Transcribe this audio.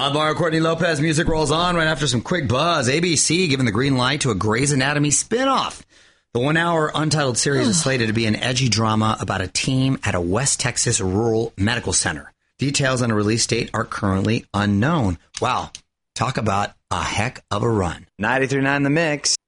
I'm Mario Courtney Lopez. Music rolls on right after some quick buzz. ABC giving the green light to a Grey's Anatomy spinoff. The 1-hour untitled series is slated to be an edgy drama about a team at a West Texas rural medical center. Details on a release date are currently unknown. Wow. Talk about a heck of a run. 93.9 The Mix.